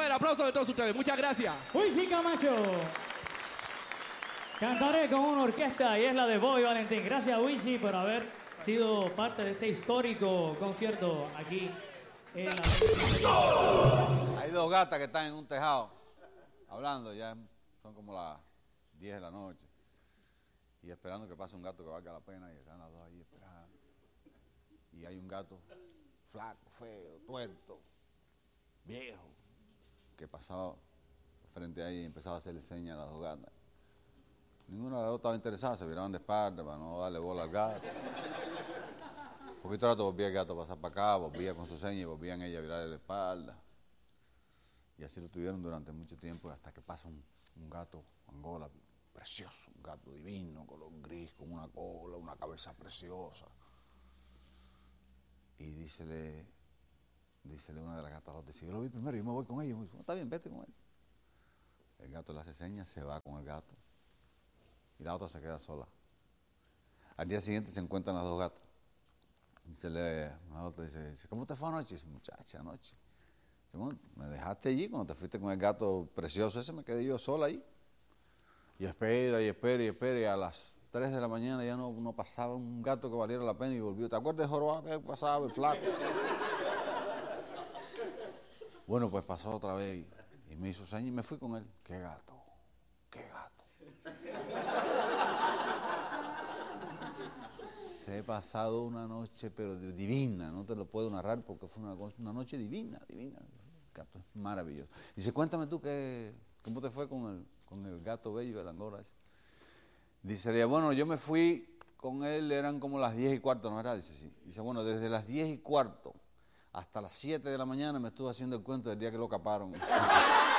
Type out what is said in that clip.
el aplauso de todos ustedes. Muchas gracias. Wisin Camacho. Cantaré con una orquesta y es la de Bobby Valentín. Gracias, Wisin, por haber sido parte de este histórico concierto aquí en la... Hay dos gatas que están en un tejado hablando, ya son como las 10 de la noche y esperando que pase un gato que valga la pena y están las dos ahí esperando. Y hay un gato flaco, feo, tuerto, viejo, que pasaba frente a ella y empezaba a hacerle señas a las dos gatas. Ninguna de las dos estaba interesada, se viraban de espalda para no darle bola al gato. Un poquito rato volvía el gato a pasar para acá, volvía con su seña y volvían ella a virarle la espalda. Y así lo tuvieron durante mucho tiempo hasta que pasa un gato angola precioso, un gato divino, color gris, con una cola, una cabeza preciosa. Y dícele una de las gatas a la otra, si yo lo vi primero, yo me voy con ella. Y dice, está bien, vete con él. El gato le hace señas, se va con el gato. Y la otra se queda sola. Al día siguiente se encuentran las dos gatas. Y la otra dice, ¿cómo te fue anoche? Y dice, muchacha, anoche. Dice, bueno, me dejaste allí cuando te fuiste con el gato precioso ese, me quedé yo sola ahí. Y espera, y espera, y espera, y a las 3 de la mañana ya no pasaba un gato que valiera la pena y volvió. ¿Te acuerdas de Jorobado que pasaba el flaco? Bueno, pues pasó otra vez y me hizo señas y me fui con él. ¡Qué gato! ¡Qué gato! Se he pasado una noche, pero divina, no te lo puedo narrar porque fue una noche divina, divina. El gato es maravilloso. Dice, cuéntame tú cómo te fue con el gato bello de la Angora ese. Dice, bueno, yo me fui con él, eran como las 10:15, ¿no era? Dice, sí. Dice, bueno, desde las 10:15 hasta las 7 de la mañana me estuve haciendo el cuento del día que lo caparon.